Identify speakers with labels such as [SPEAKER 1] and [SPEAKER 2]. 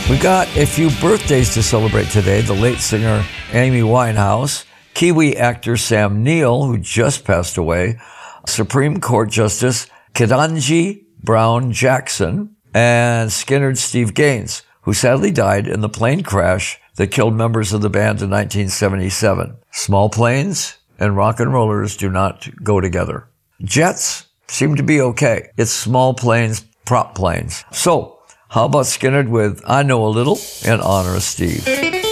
[SPEAKER 1] We got a few birthdays to celebrate today. The late singer Amy Winehouse, Kiwi actor Sam Neill, who just passed away, Supreme Court Justice Ketanji Brown Jackson, and Skynyrd Steve Gaines, who sadly died in the plane crash that killed members of the band in 1977. Small planes and rock and rollers do not go together. Jets seem to be okay. It's small planes, prop planes. So, how about Skynyrd with I Know a Little in honor of Steve?